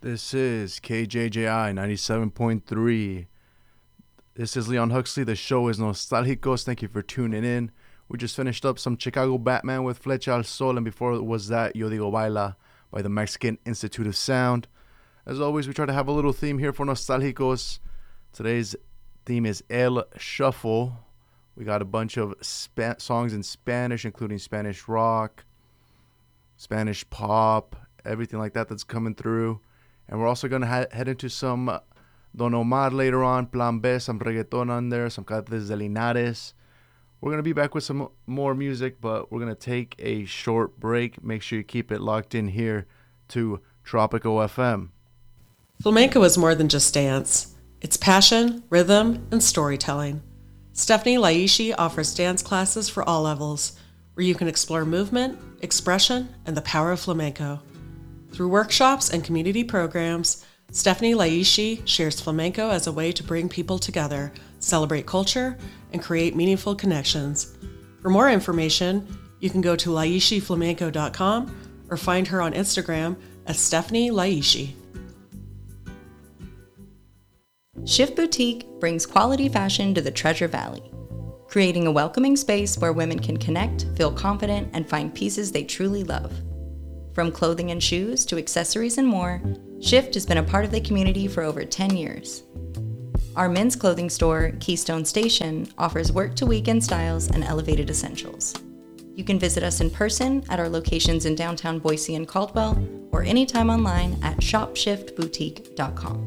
This is KJJI 97.3. This is Leon Huxley. The show is Nostalgicos. Thank you for tuning in. We just finished up some Chicago Batman with Flecha al Sol, and before it was that, Yo Digo Baila by the Mexican Institute of Sound. As always, we try to have a little theme here for Nostalgicos. Today's theme is El Shuffle. We got a bunch of songs in Spanish, including Spanish rock, Spanish pop, everything like that that's coming through. And we're also going to head into some Don Omar later on, Plan B, some reggaeton on there, some Cartas de Linares. We're going to be back with some more music, but we're going to take a short break. Make sure you keep it locked in here to Tropico FM. Flamenco is more than just dance. It's passion, rhythm, and storytelling. Stephanie Laishi offers dance classes for all levels, where you can explore movement, expression, and the power of flamenco. Through workshops and community programs, Stephanie Laishi shares flamenco as a way to bring people together, celebrate culture, and create meaningful connections. For more information, you can go to laishiflamenco.com or find her on Instagram at Stephanie Laishi. Shift Boutique brings quality fashion to the Treasure Valley, creating a welcoming space where women can connect, feel confident, and find pieces they truly love. From clothing and shoes to accessories and more, Shift has been a part of the community for over 10 years. Our men's clothing store, Keystone Station, offers work-to-weekend styles and elevated essentials. You can visit us in person at our locations in downtown Boise and Caldwell, or anytime online at shopshiftboutique.com.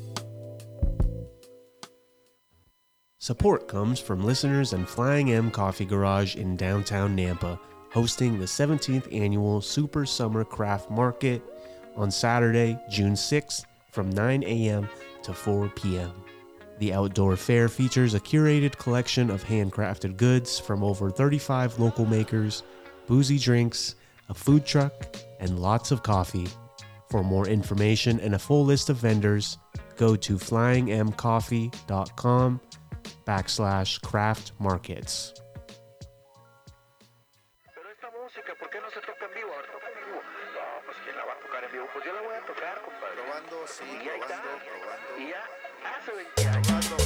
Support comes from listeners and Flying M Coffee Garage in downtown Nampa, hosting the 17th annual Super Summer Craft Market on Saturday, June 6th from 9 a.m. to 4 p.m. The outdoor fair features a curated collection of handcrafted goods from over 35 local makers, boozy drinks, a food truck, and lots of coffee. For more information and a full list of vendors, go to flyingmcoffee.com/craft markets. ¿Por qué no se toca en vivo? A ver, toca en vivo. No, pues ¿quién la va a tocar en vivo? Pues yo la voy a tocar, compadre. Probando, sí, y probando. Y ya hace 20 años.